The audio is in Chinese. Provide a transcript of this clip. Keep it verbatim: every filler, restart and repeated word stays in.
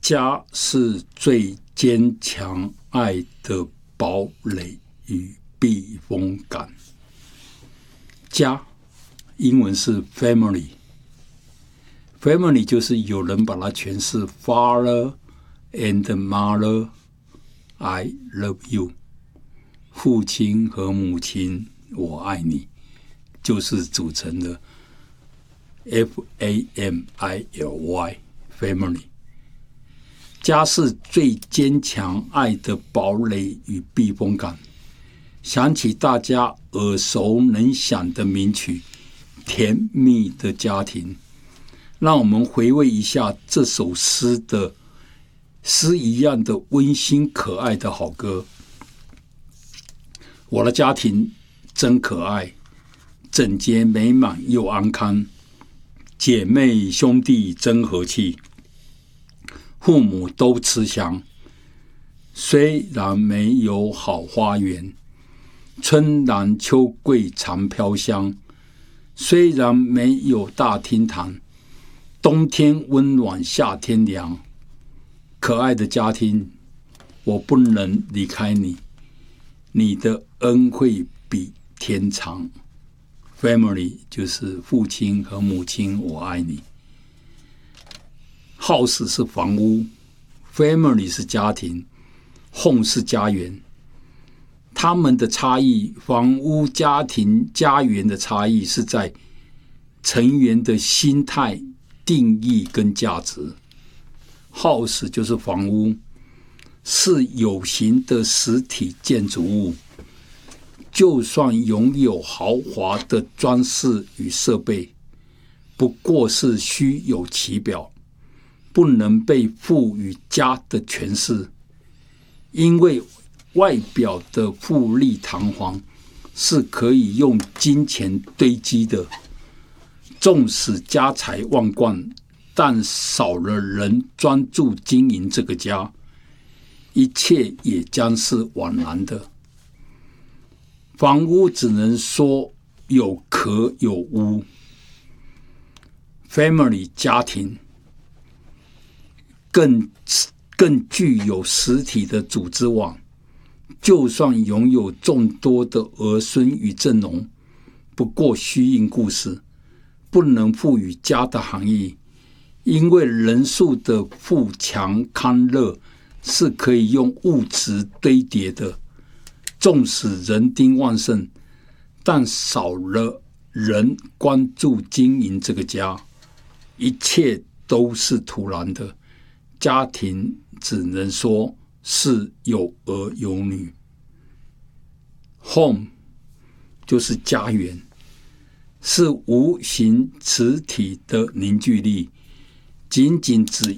家是最坚强爱的堡垒与避风港。家英文是 family， family 就是有人把它诠释 father and mother I love you， 父亲和母亲我爱你，就是组成的 F A M I L Y family。家是最坚强爱的堡垒与避风港。想起大家耳熟能详的名曲《甜蜜的家庭》，让我们回味一下这首诗的诗一样的温馨可爱的好歌。我的家庭真可爱，整洁美满又安康，姐妹兄弟真和气，父母都慈祥。虽然没有好花园，春兰秋桂常飘香。虽然没有大厅堂，冬天温暖夏天凉。可爱的家庭，我不能离开你，你的恩惠比天长。 Family 就是父亲和母亲我爱你。House 是房屋， Family 是家庭， Home 是家园。他们的差异，房屋、家庭、家园的差异是在成员的心态、定义跟价值。House 就是房屋，是有形的实体建筑物，就算拥有豪华的装饰与设备，不过是虚有其表，不能被赋予家的诠释。因为外表的富丽堂皇是可以用金钱堆积的，纵使家财万贯，但少了人专注经营这个家，一切也将是枉然的。房屋只能说有壳有屋。 Family 家庭更更具有实体的组织网，就算拥有众多的儿孙与阵容，不过虚应故事，不能赋予家的含义。因为人数的富强康乐是可以用物质堆叠的，纵使人丁旺盛，但少了人关注经营这个家，一切都是徒然的。家庭只能说是有儿有女。 Home 就是家园，是无形实体的凝聚力，仅仅只